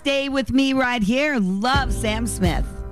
Stay with me right here. Love Sam Smith.